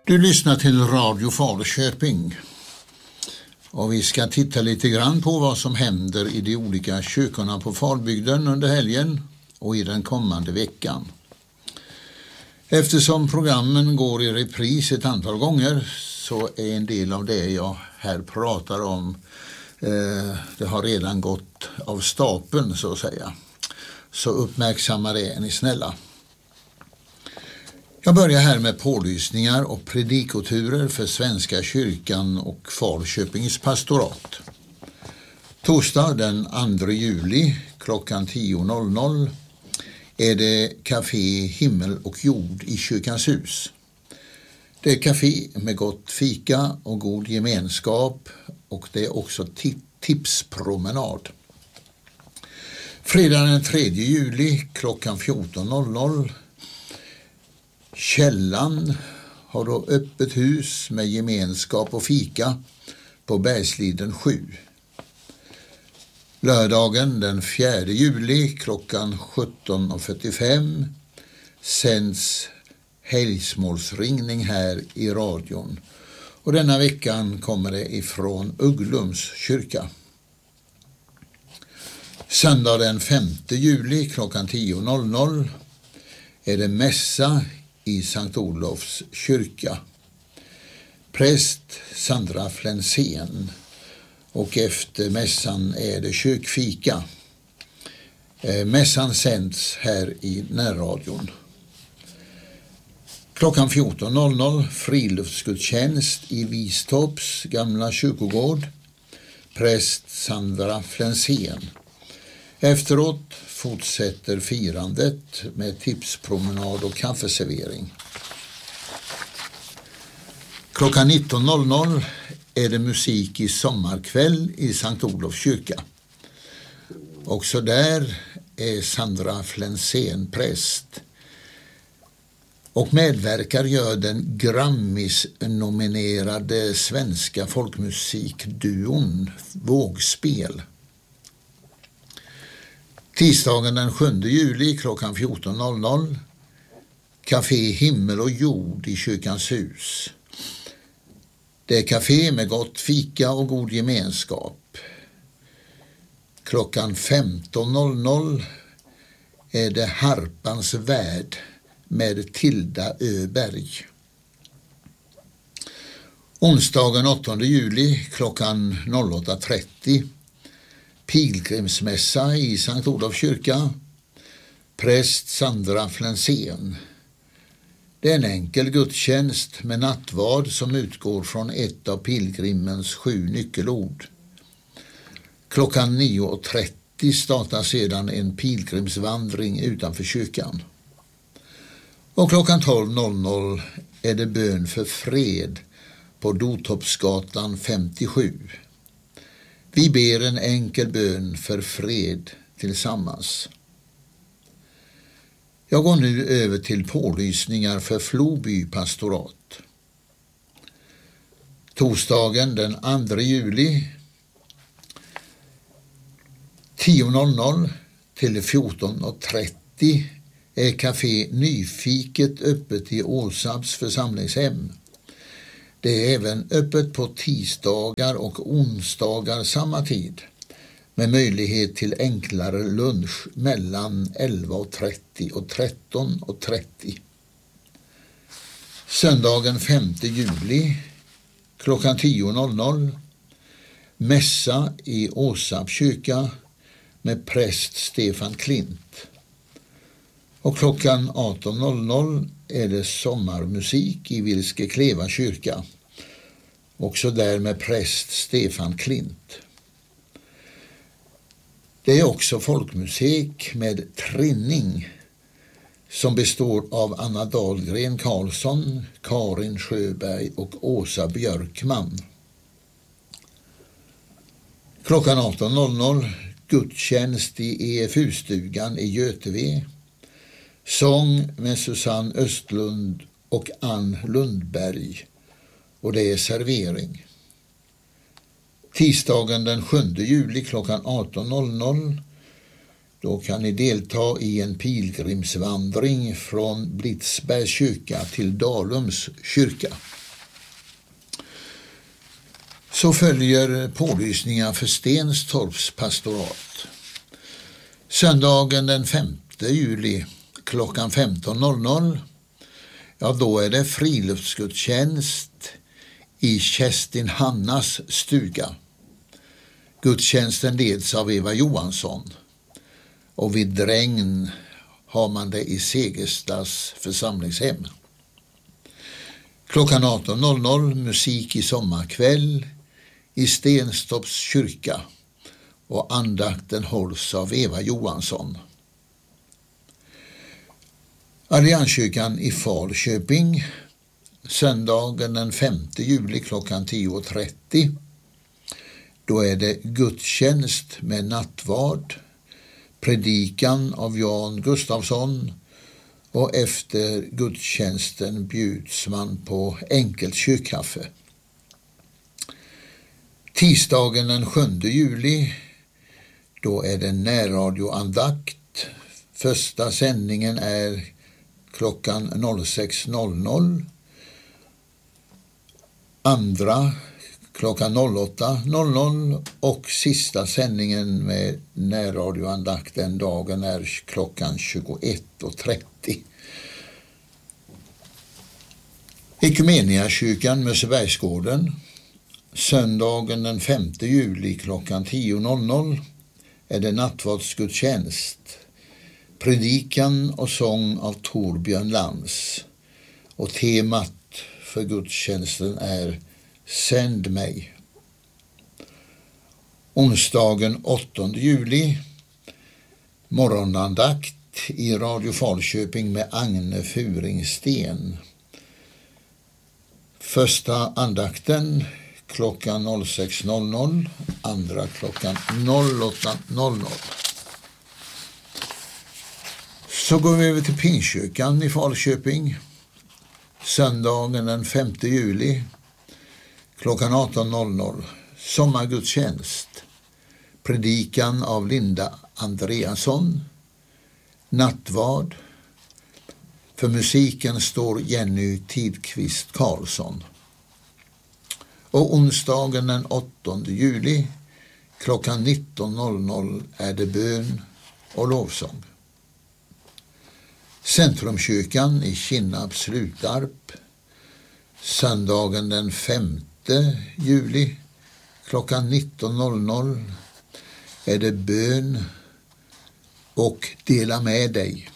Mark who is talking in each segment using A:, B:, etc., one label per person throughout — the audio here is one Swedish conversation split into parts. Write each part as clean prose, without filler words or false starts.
A: Du lyssnar till Radio Falköping och vi ska titta lite grann på vad som händer i de olika kyrkorna på Falbygden under helgen och i den kommande veckan. Eftersom programmen går i repris ett antal gånger så är en del av det jag här pratar om det har redan gått av stapeln så att säga. Så uppmärksamma det, är ni snälla. Jag börjar här med pålysningar och predikoturer för Svenska kyrkan och Falköpings pastorat. Torsdag den 2 juli klockan 10.00 är det Café Himmel och jord i Kyrkans hus. Det är café med gott fika och god gemenskap och det är också tipspromenad. Fredag den 3 juli klockan 14.00 Källan har då öppet hus med gemenskap och fika på Bergsliden 7. Lördagen den 4 juli klockan 17.45 sänds helgsmålsringning här i radion. Och denna veckan kommer det ifrån Ugglums kyrka. Söndag den 5 juli klockan 10.00 är det mässa i Sankt Olofs kyrka. Präst Sandra Flensén och efter mässan är det kyrkfika. Mässan sänds här i närradion. Klockan 14.00 friluftsgudstjänst i Vistorps gamla kyrkogård. Präst Sandra Flensén. Efteråt fortsätter firandet med tipspromenad och kaffeservering. Klockan 19.00 är det musik i sommarkväll i Sankt Olofs kyrka. Också där är Sandra Flensén präst. Och medverkar gör den Grammis-nominerade svenska folkmusikduon Vågspel. Tisdagen den 7 juli klockan 14.00 Café Himmel och jord i Kyrkans hus. Det är café med gott fika och god gemenskap. Klockan 15.00 är det Harpans värld med Tilda Öberg. Onsdagen 8 juli klockan 08.30 pilgrimsmässa i Sankt Olofs kyrka. Präst Sandra Flensén. Det är en enkel gudstjänst med nattvard som utgår från ett av pilgrimens 7 nyckelord. Klockan 9.30 startar sedan en pilgrimsvandring utanför kyrkan. Och klockan 12.00 är det bön för fred på Dotorpsgatan 57. Vi ber en enkel bön för fred tillsammans. Jag går nu över till pålysningar för Floby pastorat. Torsdagen den 2 juli 10.00 till 14.30 är Café Nyfiket öppet i Åsarps församlingshem. Det är även öppet på tisdagar och onsdagar samma tid med möjlighet till enklare lunch mellan 11.30 och 13.30. Söndagen 5 juli klockan 10.00 mässa i Åsarps kyrka med präst Stefan Klint. Och klockan 18.00 är det sommarmusik i Vilskekleva kyrka. Också där med präst Stefan Klint. Det är också folkmusik med trinning som består av Anna Dahlgren Karlsson, Karin Sjöberg och Åsa Björkman. Klockan 18.00 gudstjänst i EFU-stugan i Göteve. Sång med Susanne Östlund och Ann Lundberg och det är servering. Tisdagen den 7 juli klockan 18.00 Då kan ni delta i en pilgrimsvandring från Blidsbergs kyrka till Dalums kyrka. Så följer pålysningar för Stenstorps pastorat. Söndagen den 5 juli klockan 15.00, ja då är det friluftsgudstjänst i Kerstin Hannas stuga. Gudstjänsten leds av Eva Johansson och vid Drängn har man det i Segerstas församlingshem. Klockan 18.00 musik i sommarkväll i Stenstorps kyrka och andakten hålls av Eva Johansson. Allianskyrkan i Falköping, söndagen den 5 juli klockan 10.30. Då är det gudstjänst med nattvard, predikan av Jan Gustafsson och efter gudstjänsten bjuds man på enkelt kyrkkaffe. Tisdagen den 7 juli, då är det närradioandakt. Första sändningen är klockan 06.00. Andra klockan 08.00 och sista sändningen med närradioandakt den dagen är klockan 21.30. Ekumeniakyrkan Mössebergsgården, söndagen den 5 juli klockan 10.00 är det nattvardsgudstjänst, predikan och sång av Torbjörn Lans och temat för gudstjänsten är Sänd mig. Onsdagen 8 juli morgonandakt i Radio Falköping med Agne Furingsten. Första andakten klockan 06.00, andra klockan 08.00. Så går vi över till Pingstkyrkan i Falköping. Söndagen den 5 juli klockan 18.00. Sommargudstjänst. Predikan av Linda Andreasson. Nattvard. För musiken står Jenny Tidqvist Karlsson. Och onsdagen den 8 juli klockan 19.00 är det bön och lovsång. Centrumkyrkan i Kinnarps Slutarp. Söndagen den 5 juli klockan 19.00 är det bön och dela med dig.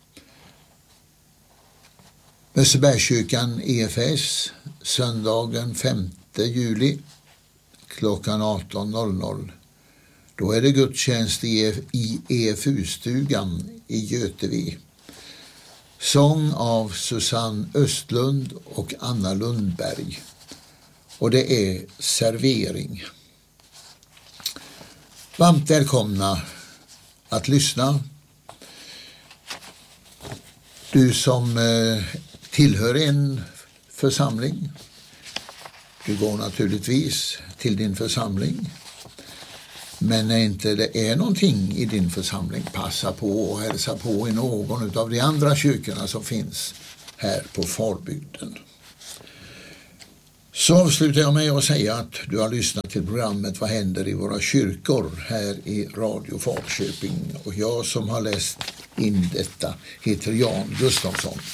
A: Mössebergskyrkan EFS, söndagen 5 juli klockan 18.00. Då är det gudstjänst i EFU-stugan i Göteborg. Sång av Susanne Östlund och Anna Lundberg. Och det är servering. Varmt välkomna att lyssna. Du som tillhör en församling, du går naturligtvis till din församling. Men när inte det är någonting i din församling, passa på och hälsa på i någon av de andra kyrkorna som finns här på Falbygden. Så avslutar jag med att säga att du har lyssnat till programmet Vad händer i våra kyrkor här i Radio Falköping. Och jag som har läst in detta heter Jan Gustafsson.